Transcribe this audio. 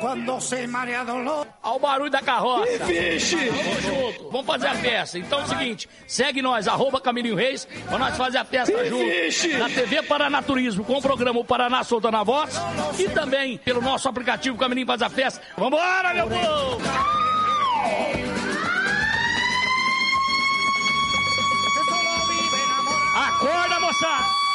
Quando se marea dolor. Olha o barulho da carroça. Vixe! Vamos junto, vamos fazer a festa. Então é o seguinte, segue nós, @Camilinho Reis, pra nós fazer a festa junto. Na TV Paraná Turismo, com o programa O Paraná Solta na Voz. E também pelo nosso aplicativo Camilinho Faz a Festa. Vambora, meu povo! Acorda, moçada!